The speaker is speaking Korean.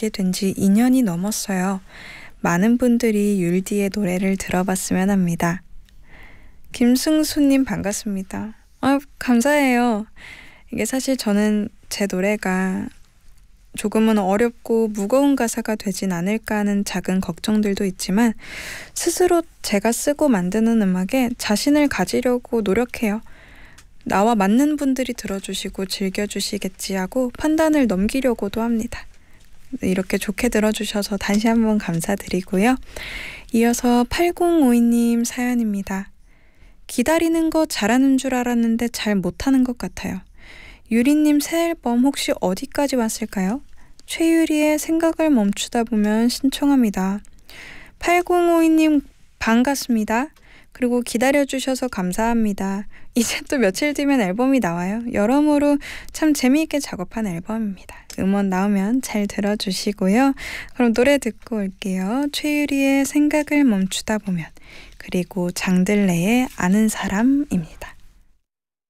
알게 된 지 2년이 넘었어요. 많은 분들이 율디의 노래를 들어봤으면 합니다. 김승수님 반갑습니다. 감사해요. 이게 사실 저는 제 노래가 조금은 어렵고 무거운 가사가 되진 않을까 하는 작은 걱정들도 있지만 스스로 제가 쓰고 만드는 음악에 자신을 가지려고 노력해요. 나와 맞는 분들이 들어주시고 즐겨주시겠지 하고 판단을 넘기려고도 합니다. 이렇게 좋게 들어주셔서 다시 한번 감사드리고요. 이어서 8052님 사연입니다. 기다리는 거 잘하는 줄 알았는데 잘 못하는 것 같아요. 유리님 새 앨범 혹시 어디까지 왔을까요? 최유리의 생각을 멈추다 보면 신청합니다. 8052님 반갑습니다. 그리고 기다려주셔서 감사합니다. 이제 또 며칠 뒤면 앨범이 나와요. 여러모로 참 재미있게 작업한 앨범입니다. 음원 나오면 잘 들어주시고요. 그럼 노래 듣고 올게요. 최유리의 생각을 멈추다 보면, 그리고 장들레의 아는 사람입니다.